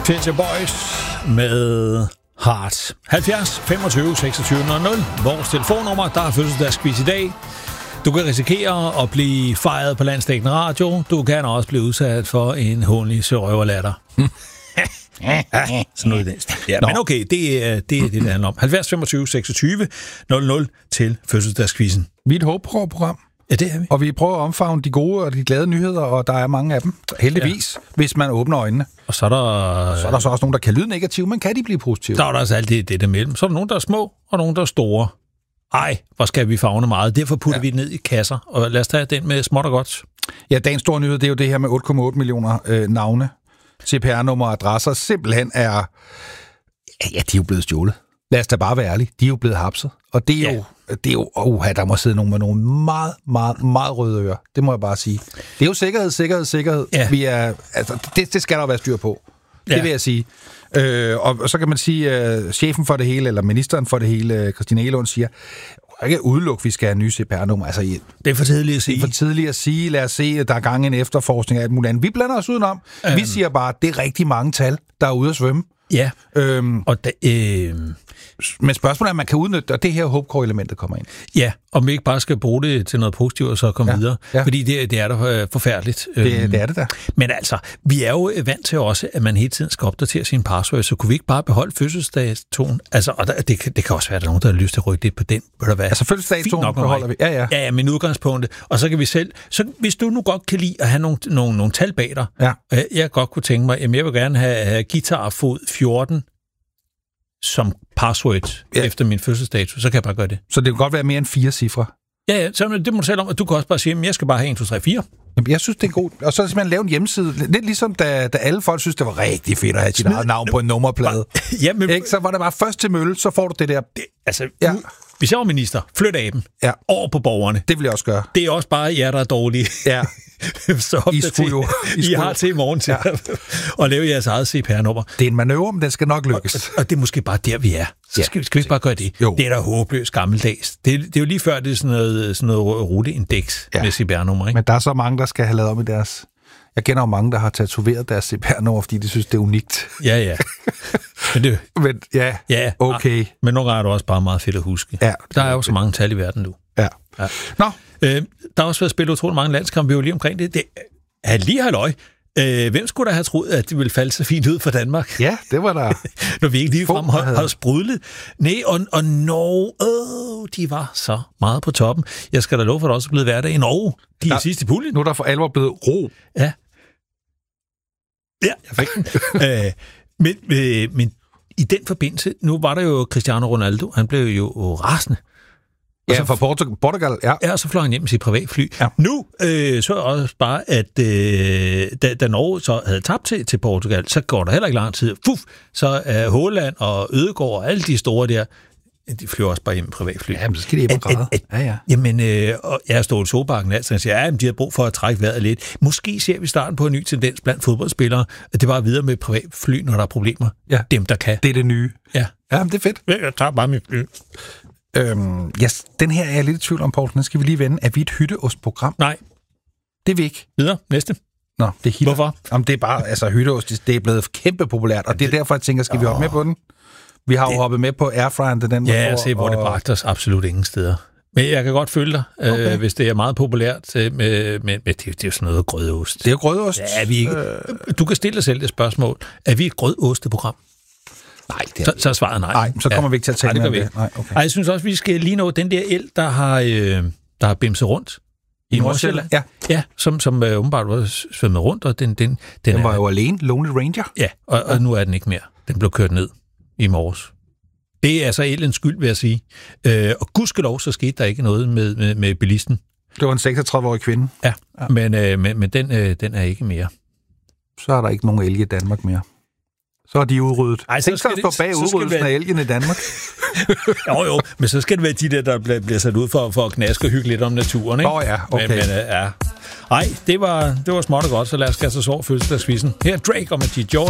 Fincher Boys med Heart. 70 25 26 00. Vores telefonnummer, der er fødselsdagsquiz i dag. Du kan risikere at blive fejret på landsdækkende radio. Du kan også blive udsat for en hånlig sørøverlatter. Sådan noget i den stil. Ja, men okay, det er det handler om. 70 25 26 00 til fødselsdagsquizzen. Vi er et håbprogram. Ja, det er vi. Og vi prøver at omfavne de gode og de glade nyheder, og der er mange af dem. Heldigvis, hvis man åbner øjnene. Og så er der så også nogen, der kan lyde negative, men kan de blive positive? Der er der altså alt det der mellem. Så er der nogen, der er små, og nogen, der er store. Ej, hvor skal vi favne meget. Derfor putter vi det ned i kasser, og lad os tage den med småt og godt. Ja, dagens store nyhed, det er jo det her med 8,8 millioner navne, CPR-nummer og adresser, simpelthen er... Ja, de er jo blevet stjålet. Lad os da bare være ærlige. De er jo blevet hapset. Og det er jo der må sidde nogen med nogle meget, meget, meget røde ører. Det må jeg bare sige. Det er jo sikkerhed. Ja. Vi er, altså, det skal der være styr på. Det vil jeg sige. Og så kan man sige, chefen for det hele, eller ministeren for det hele, Christina Egelund, siger, ikke udelukke, vi skal have nye CPR-nummer. Altså, det er for tidligt at sige. Det er for tidligt at sige. Lad os se, der er gang i en efterforskning af alt muligt andet. Vi blander os udenom. Vi siger bare, det er rigtig mange tal, der er ude at svømme. Ja, men spørgsmålet er, at man kan udnytte, og det her HopeCore-elementet kommer ind. Ja, og vi ikke bare skal bruge det til noget positivt, og så komme videre. Ja. Fordi det er da forfærdeligt. Det er det da. Men altså, vi er jo vant til også, at man hele tiden skal opdatere sin password, så kunne vi ikke bare beholde fødselsdagstonen? Altså, og det kan også være, at der er nogen, der har lyst til at rykke lidt på den. Altså, fødselsdagstonen beholder vi. Ja, men udgangspunktet. Og så kan vi selv... Så hvis du nu godt kan lide at have nogle tal bag dig, jeg godt kunne tænke mig, jeg vil gerne have guitarfod 14 som password efter min fødselsdato, så kan jeg bare gøre det. Så det kan godt være mere end 4 cifre? Ja, så det må du selv om, at du kan også bare sige, at jeg skal bare have 1, 2, 3, 4. Jamen, jeg synes, det er godt. Og så simpelthen lave en hjemmeside. Lidt ligesom, da alle folk synes, det var rigtig fedt at have sit eget navn på en nummerplade. Jamen, så var det bare først til mølle, så får du det der. Hvis jeg var minister, flyt aben over på borgerne. Det vil jeg også gøre. Det er også bare jer, der er dårlige. Ja. Så I har til i morgen til at lave jeres eget CPR-nummer. Det er en manøvre, men den skal nok lykkes. Og det er måske bare der, vi er. Så skal vi ikke bare gøre det? Jo. Det er da håbløst gammeldags. Det er jo lige før, det er sådan noget ruteindeks med CPR-nummer, ikke? Men der er så mange, der skal have lavet om i deres... Jeg kender jo mange, der har tatoveret deres CPR-nummer, fordi de synes, det er unikt. Ja. Men okay. Men nogle gange er det også bare meget fedt at huske. Ja, der er jo så mange tal i verden nu. Ja. Nå. Der har også været spillet utrolig mange landskampe, vi er jo lige omkring det. Det er lige halløj. Hvem skulle da have troet, at det ville falde så fint ud for Danmark? Ja, det var der. Når vi ikke ligefrem har sprudlet. Nej, og Norge, de var så meget på toppen. Jeg skal da love for, at der også er blevet hverdag i Norge. De er sidst i puljen. Nu er der for alvor blevet ro. Ja. Ja, jeg fik den. Men i den forbindelse, nu var der jo Cristiano Ronaldo, han blev jo rasende. Ja, fra Portugal, ja. Ja, og så fløj han hjem med sit privatfly. Ja. Nu så er også bare, at da Norge så havde tabt til Portugal, så går der heller ikke lang tid. Så er Haaland og Ødegaard og alle de store der, de flyver også bare hjem med privatfly. Ja, men så skal de hjem og græde. Ja. Jamen, og jeg har stået i Solbakken altså, og siger, de har brug for at trække vejret lidt. Måske ser vi starten på en ny tendens blandt fodboldspillere, at det bare er videre med privatfly, når der er problemer. Ja. Dem, der kan. Det er det nye. Ja, men det er fedt. Jeg tager bare mit fly. Den her er jeg lidt i tvivl om, Poul. Den skal vi lige vende. Er vi et hytteostprogram? Nej. Det er vi ikke. Videre. Næste. Nå, det er Hvorfor? Jamen, det er bare, altså hytteost, det er blevet kæmpe populært, og det er derfor, jeg tænker, skal vi hoppe med på den? Vi har jo hoppet med på airfryeren til den. Ja, jeg ser, hvor det bragte os absolut ingen steder. Men jeg kan godt følge dig, hvis det er meget populært, men det er jo sådan noget grødost. Det er jo grødost. Ja, vi ikke. Du kan stille dig selv det spørgsmål. Er vi et grødosteprogram? Nej, så er svaret nej. Nej, så kommer vi ikke til at tale med det. Nej, okay. Jeg synes også, vi skal lige nå den der el, der har bimset rundt i Nordsjælland. Ja, som åbenbart var svømmet rundt, og den var jo alene, Lonely Ranger. Ja, og nu er den ikke mere. Den blev kørt ned i morges. Det er altså elens skyld, vil jeg sige. Og gudskelov, så skete der ikke noget med bilisten. Det var en 36-årig kvinde. Ja. Men den er ikke mere. Så er der ikke nogen elge i Danmark mere. Så er de udryddet. Ej, så skal stå bag udryddelsen af elgen i Danmark. jo, men så skal det være de der bliver sat ud for at knaske og hygge lidt om naturen, ikke? Ja, okay. Ej, det var småt og godt, så lad os kaste os over fødselsdagsquizzen. Her er Drake og Majid Jordan.